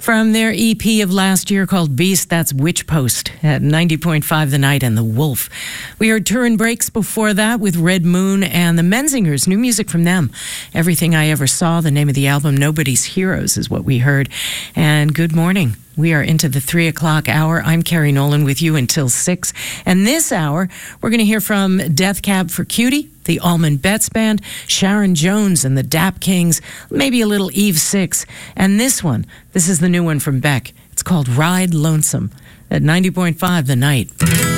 From their EP of last year called Beast, that's Witch Post at 90.5 The Night and The Wolf. We heard Turin Breaks before that with Red Moon and the Menzingers, new music from them. Everything I Ever Saw, the name of the album, Nobody's Heroes is what we heard. And good morning. We are into the 3 o'clock hour. I'm Carrie Nolan with you until 6. And this hour, we're going to hear from Death Cab for Cutie, the Allman Betts Band, Sharon Jones and the Dap Kings, maybe a little Eve Six. And this is the new one from Beck. It's called Ride Lonesome at 90.5 The Night.